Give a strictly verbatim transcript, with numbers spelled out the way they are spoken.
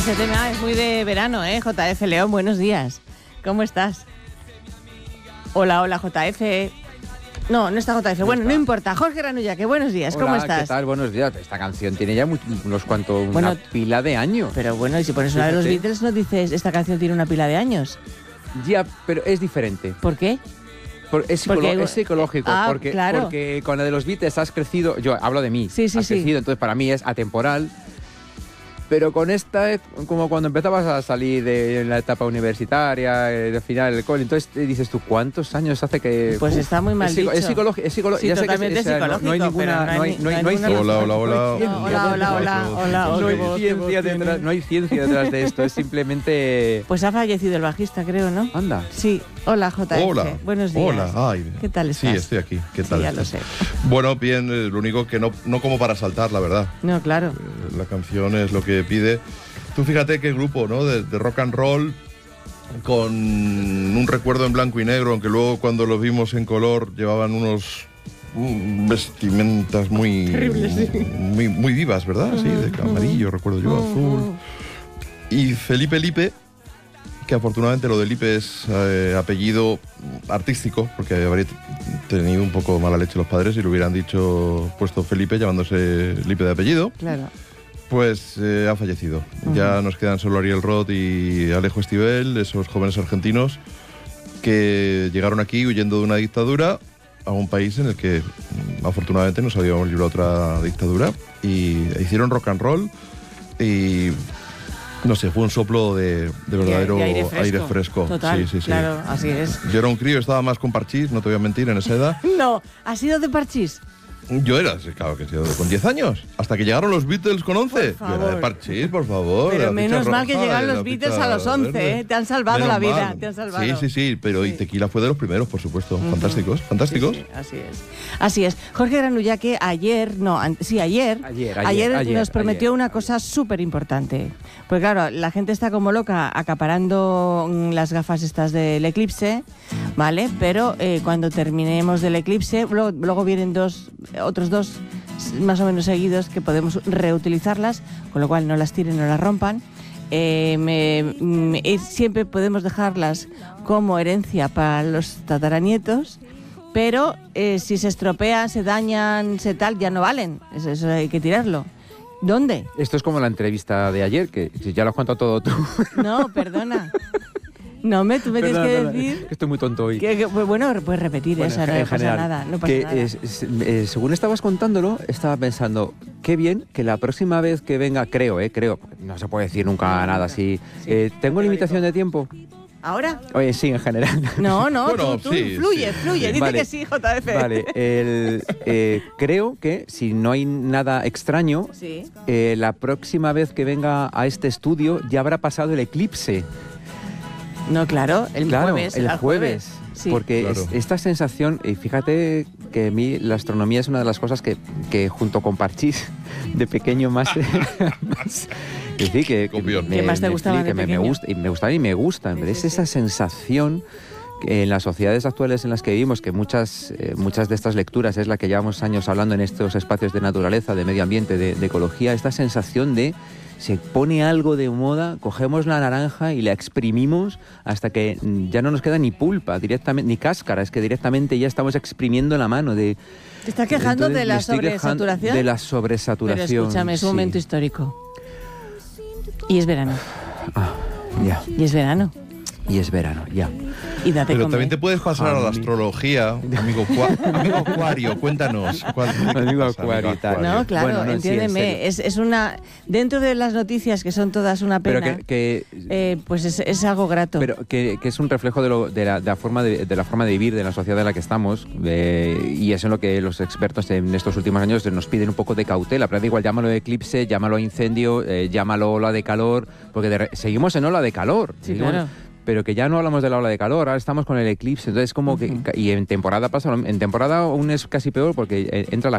Ese tema es muy de verano, ¿eh? J F León, buenos días. ¿Cómo estás? Hola, hola, J F. No, no está J F. Bueno, no importa. Jorge Granulla, que buenos días. Hola, ¿cómo estás? ¿qué tal? Buenos días. Esta canción tiene ya unos cuantos, bueno, una pila de años. Pero bueno, y si pones una de los Beatles, no dices, esta canción tiene una pila de años. Ya, pero es diferente. ¿Por qué? Por, es, psicolo porque, es psicológico, ah, porque, claro. porque con la de los Beatles has crecido, yo hablo de mí, sí, sí, has sí. crecido, entonces para mí es atemporal. Pero con esta es como cuando empezabas a salir de la etapa universitaria, de final del cole, entonces dices tú, ¿cuántos años hace que...? Pues uf, está muy mal es dicho. Es psicológico, es psicológico. Sí, ya sé totalmente que es, psicológico, no, no hay ninguna... No hay, no hay, no hay, no hay hola, hola, hola. No, hola, hola, hola, hola. No hay ciencia detrás, no hay ciencia detrás de esto, es simplemente... Pues ha fallecido el bajista, creo, ¿no? Anda. Sí. Hola, J F. Hola. Buenos días. Hola. Ay, ¿Qué tal estás? Sí, estoy aquí. ¿Qué tal sí, ya estás? lo sé. Bueno, bien, eh, lo único que no, no como para saltar, la verdad. No, claro. Eh, la canción es lo que pide. Tú fíjate qué grupo, ¿no? De, de rock and roll, con un recuerdo en blanco y negro, aunque luego cuando los vimos en color llevaban unos mm, vestimentas muy, terribles, sí. muy, muy vivas, ¿verdad? Uh-huh, sí, de amarillo, uh-huh. recuerdo yo, uh-huh. azul. Y Felipe Lipe, que afortunadamente lo de Lipe es eh, apellido artístico, porque habría tenido un poco mala leche los padres y le hubieran dicho, puesto Felipe llamándose Lipe de apellido. Claro. Pues eh, ha fallecido. Uh-huh. Ya nos quedan solo Ariel Roth y Alejo Estivell, esos jóvenes argentinos que llegaron aquí huyendo de una dictadura a un país en el que afortunadamente nos habíamos librado otra dictadura y hicieron rock and roll y no sé, fue un soplo de, de verdadero y, y aire fresco. Aire fresco. Total, sí, sí, sí. Claro, así es. Yo era un crío, estaba más con parchís, no te voy a mentir, en esa edad. No, ¿has sido de parchís? Yo era, claro que sí, con diez años, hasta que llegaron los Beatles con once. Yo era de parchís, por favor. Pero menos mal que llegaron los Beatles a los once, ¿eh? Te han salvado menos la vida, mal. te han salvado. Sí, sí, sí, pero sí. Y Tequila fue de los primeros, por supuesto. Uh-huh. Fantásticos, fantásticos. Sí, sí, así es. Así es. Jorge Granulla, que ayer, no, sí, ayer, ayer, ayer, ayer, ayer nos prometió ayer, una ayer. cosa súper importante. Pues claro, la gente está como loca acaparando las gafas estas del eclipse, ¿vale? Pero eh, cuando terminemos del eclipse, luego, luego vienen dos, otros dos más o menos seguidos que podemos reutilizarlas, con lo cual no las tiren, no las rompan. Eh, me, me, siempre podemos dejarlas como herencia para los tataranietos, pero eh, si se estropean, se dañan, se tal, ya no valen. Eso, eso hay que tirarlo. ¿Dónde? Esto es como la entrevista de ayer, que ya lo has contado todo tú. No, perdona. No, me, tú me tienes que perdona, decir... Perdona, que estoy muy tonto hoy. Que, que, bueno, puedes repetir bueno, eso, no pasa general, nada. No pasa que, nada. Es, es, eh, según estabas contándolo, estaba pensando, qué bien que la próxima vez que venga, creo, eh, creo, no se puede decir nunca no, nada así. Sí, eh, ¿Tengo limitación de tiempo? ¿Ahora? Oye, sí, en general. No, no, bueno, tú, tú sí, fluye, sí. fluye, dice vale, que sí, J F. Vale, el, eh, creo que si no hay nada extraño, sí. eh, la próxima vez que venga a este estudio ya habrá pasado el eclipse. No, claro, el claro, jueves. el jueves. jueves. Sí. Porque claro. es, esta sensación, y fíjate que a mí la astronomía es una de las cosas que, que junto con parchís de pequeño más... más que sí, que, que me, ¿Qué más te me, gustaba que de me, pequeño? me gusta, y me gustaba y me gusta. Sí, es sí, esa sí. sensación que en las sociedades actuales en las que vivimos, que muchas, eh, muchas de estas lecturas es la que llevamos años hablando en estos espacios de naturaleza, de medio ambiente, de, de ecología, esta sensación de... se pone algo de moda, cogemos la naranja y la exprimimos hasta que ya no nos queda ni pulpa, directamente, ni cáscara, es que directamente ya estamos exprimiendo la mano de... ¿Te estás quejando Entonces, de la me estoy sobresaturación? quejando de la sobresaturación. Pero escúchame, es un sí. momento histórico. Y es verano. Ah, ya. Y es verano. Y es verano, ya. Y date Pero comer. también te puedes pasar a la astrología, amigo, amigo Acuario, cuéntanos. ¿Cuál, amigo pasa, Acuario y tal. No, claro, bueno, no, entiéndeme. Sí, es, es una... Dentro de las noticias, que son todas una pena, pero que, que eh, pues es, es algo grato. Pero que, que es un reflejo de, lo, de, la, de, la forma de, de la forma de vivir de la sociedad en la que estamos, eh, y es en lo que los expertos en estos últimos años nos piden un poco de cautela. Pero da igual, llámalo eclipse, llámalo incendio, eh, llámalo ola de calor, porque de, seguimos en ola de calor. Sí, seguimos, claro. Pero que ya no hablamos de la ola de calor, ahora estamos con el eclipse, entonces como uh-huh. que... Y en temporada pasa, en temporada aún es casi peor porque entra la